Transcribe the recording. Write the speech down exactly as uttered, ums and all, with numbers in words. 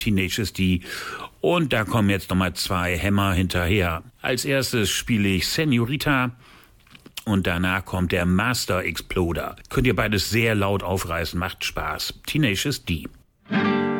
Tenacious D. Und da kommen jetzt nochmal zwei Hämmer hinterher. Als erstes spiele ich Senorita und danach kommt der Master Exploder. Könnt ihr beides sehr laut aufreißen, macht Spaß. Tenacious D.